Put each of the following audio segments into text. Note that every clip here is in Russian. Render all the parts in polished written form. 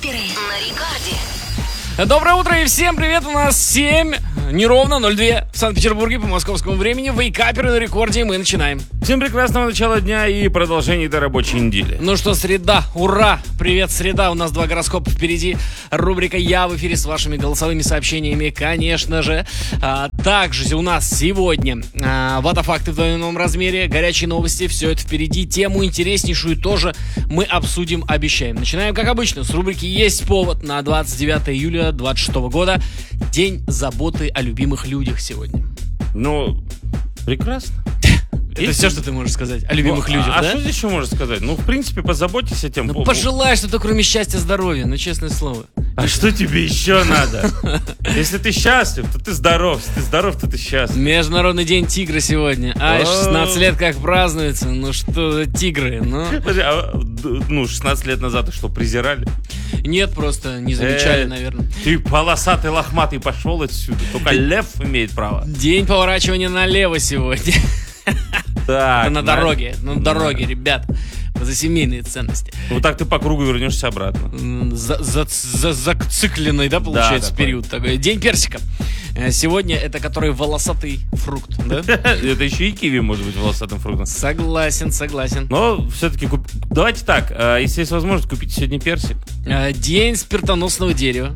Вейкаперы на рекорде. Доброе утро и всем привет, у нас 7, неровно, 02 в Санкт-Петербурге по московскому времени. Вейкаперы на рекорде, и мы начинаем. Всем прекрасного начала дня и продолжения этой рабочей недели. Ну что, среда, ура, привет, среда, у нас 2 гороскопа впереди. Рубрика «Я в эфире» с вашими голосовыми сообщениями, конечно же. Также у нас сегодня ватафакты в двойном размере, горячие новости, все это впереди. Тему интереснейшую тоже мы обсудим, обещаем. Начинаем, как обычно, с рубрики «Есть повод» на 29 июля 2026 года. День заботы о любимых людях сегодня. Ну, прекрасно. Это все, что ты можешь сказать о любимых людях, а да? что здесь еще можно сказать? Ну, в принципе, позаботьтесь о тем. Ну, пожелай что-то, кроме счастья, здоровья, ну, честное слово. А что тебе еще надо? Если ты счастлив, то ты здоров. Если ты здоров, то ты счастлив. Международный день тигра сегодня. 16 лет как празднуется. Ну что, тигры, ну... Ну, 16 лет назад что, презирали? Нет, просто не замечали, наверное. Ты полосатый, лохматый, пошел отсюда. Только лев имеет право. День поворачивания налево сегодня. Так, на дороге, ребят. За семейные ценности. Вот так ты по кругу вернешься обратно. Зацикленный, да, получается, да, период такой. День персика. Сегодня это который волосатый фрукт, да? Это еще и киви может быть волосатым фруктом. Согласен. Но все-таки давайте так, если есть возможность, купите сегодня персик. День спиртоносного дерева.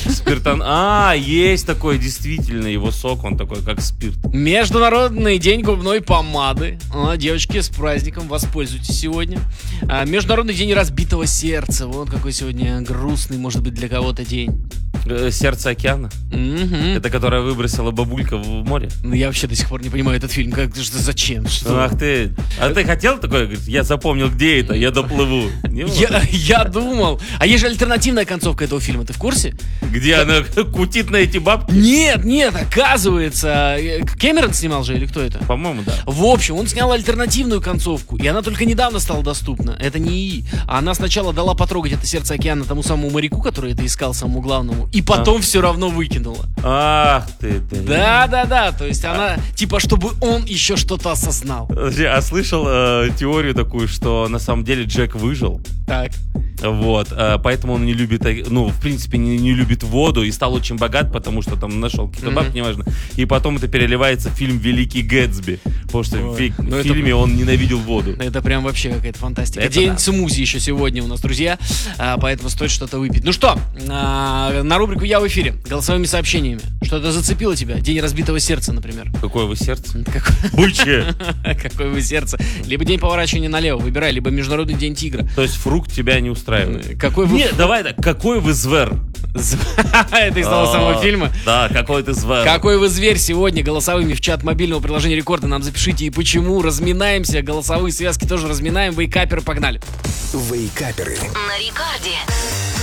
Есть такой, действительно, его сок, он такой, как спирт. Международный день губной помады. Девочки, с праздником, воспользуйтесь сегодня. Международный день разбитого сердца. Вот какой сегодня грустный, может быть, для кого-то день. Сердце океана? Это которое выбросила бабулька в море? Ну, я вообще до сих пор не понимаю этот фильм. Зачем? Что? Ах ты. А ты хотел такое? Говорит, я запомнил, где это, я доплыву. Я думал. А есть же альтернативная концовка этого фильма, ты в курсе? Где она кутит на эти бабки? Нет, оказывается. Кэмерон снимал же, или кто это? По-моему, да. В общем, он снял альтернативную концовку, и она только недавно стала доступна. Это не ИИ. А она сначала дала потрогать это сердце океана тому самому моряку, который это искал, самому главному, и потом все равно выкинула. Ах ты. Да. То есть она, типа, чтобы он еще что-то осознал. А слышал теорию такую, что на самом деле Джек выжил? Так. Вот, поэтому он не любит, в принципе, не любит воду и стал очень богат, потому что там нашел какие-то бабки, неважно. И потом это переливается в фильм «Великий Гэтсби», потому что в фильме он ненавидел воду. Это прям вообще какая-то фантастика. Это День да. смузи еще сегодня у нас, друзья, поэтому стоит что-то выпить. Ну что, на рубрику «Я в эфире» голосовыми сообщениями. Что-то зацепило тебя? День разбитого сердца, например. Какое вы сердце? Бычье! Какое вы сердце. Либо день поворачивания налево, выбирай, либо Международный день тигра. То есть фрукт тебя не устраивает? Какой вы... Нет, давай так, какой вы звер? Это из того самого фильма? Да, какой ты звер. Какой вы зверь сегодня голосовыми в чат мобильного приложения Рекорда нам запишите и почему. Разминаемся, голосовые связки тоже разминаем. Вейкаперы, погнали. Вейкаперы на рекорде.